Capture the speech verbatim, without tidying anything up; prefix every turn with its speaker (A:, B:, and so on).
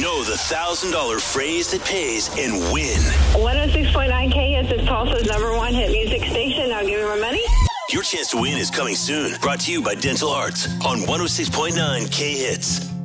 A: Know the one thousand dollars phrase that pays and win.
B: one oh six point nine K Hits is Tulsa's number one hit music station. Now give me my money.
A: Your chance to win is coming soon. Brought to you by Dental Arts on one oh six point nine K Hits.